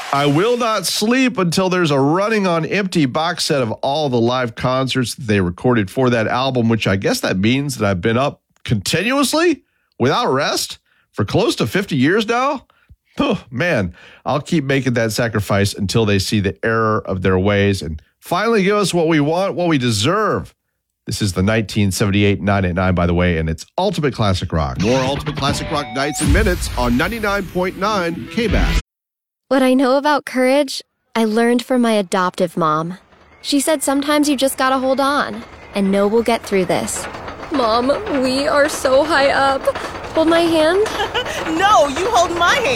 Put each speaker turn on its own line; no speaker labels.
I will not sleep until there's a running on empty box set of all the live concerts that they recorded for that album, which I guess that means that I've been up continuously without rest for close to 50 years now. Oh, man, I'll keep making that sacrifice until they see the error of their ways and finally give us what we want, what we deserve. This is the 1978 989, by the way, and it's Ultimate Classic Rock.
More Ultimate Classic Rock Nights and Minutes on 99.9 KBAS.
What I know about courage, I learned from my adoptive mom. She said sometimes you just gotta hold on and know we'll get through this. Mom, we are so high up. Hold my hand.
No, you hold my hand.